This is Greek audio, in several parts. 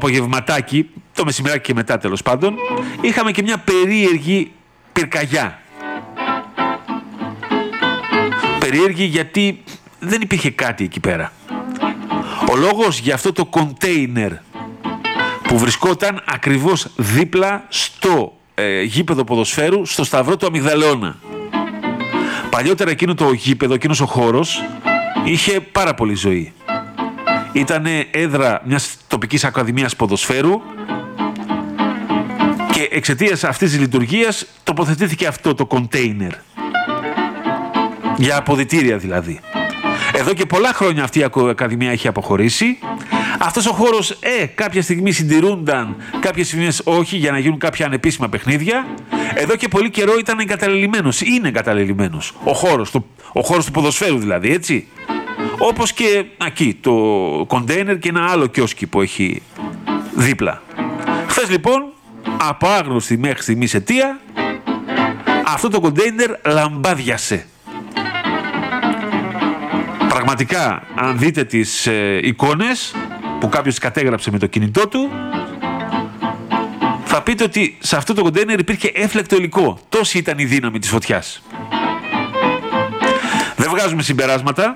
απογευματάκι, το μεσημεράκι και μετά τέλος πάντων, είχαμε και μια περίεργη πυρκαγιά. Περίεργη γιατί δεν υπήρχε κάτι εκεί πέρα. Ο λόγος για αυτό το κοντέινερ που βρισκόταν ακριβώς δίπλα στο γήπεδο ποδοσφαίρου, στο Σταυρό του Αμυγδαλεώνα. Παλιότερα εκείνο το γήπεδο, εκείνος ο χώρος, είχε πάρα πολύ ζωή. Ήτανε έδρα μιας τοπικής ακαδημίας ποδοσφαίρου και εξαιτίας αυτής της λειτουργίας τοποθετήθηκε αυτό το κοντέινερ. Για αποδυτήρια δηλαδή. Εδώ και πολλά χρόνια αυτή η ακαδημία έχει αποχωρήσει. Αυτός ο χώρος κάποια στιγμή συντηρούνταν, κάποιες στιγμές όχι, για να γίνουν κάποια ανεπίσημα παιχνίδια. Εδώ και πολύ καιρό ήταν εγκαταλελειμμένος, είναι εγκαταλελειμμένος. Ο χώρος του ποδοσφαίρου δηλαδή, έτσι. Όπως και εκεί το κοντέινερ και ένα άλλο κιόσκι που έχει δίπλα. Χθες λοιπόν, από άγνωστη μέχρι στιγμής αιτία, αυτό το κοντέινερ λαμπάδιασε. Πραγματικά, αν δείτε τις εικόνες που κάποιος κατέγραψε με το κινητό του, θα πείτε ότι σε αυτό το κοντέινερ υπήρχε έφλεκτο υλικό. Τόση ήταν η δύναμη της φωτιάς. Δεν βγάζουμε συμπεράσματα,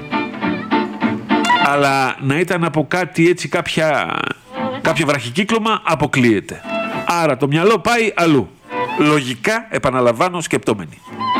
αλλά να ήταν από κάτι έτσι, κάποιο βραχικύκλωμα, αποκλείεται. Άρα το μυαλό πάει αλλού. Λογικά, επαναλαμβάνω, σκεπτόμενοι.